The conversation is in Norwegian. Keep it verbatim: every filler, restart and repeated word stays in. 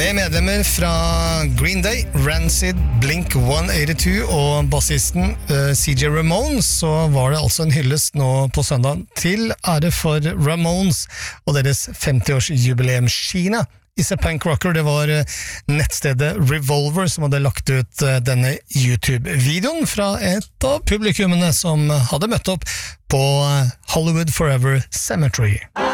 Med medlemmer fra Green Day, Rancid, Blink one eighty-two og bassisten uh, C J Ramones, så var det altså en hyllest nå på søndag til ære for Ramones og deres femti-års-jubileum Kina. Is a Punk Rocker, det var nettstedet Revolver som hadde lagt ut denne YouTube-videoen fra et av publikummene som hadde møtt opp på Hollywood Forever Cemetery.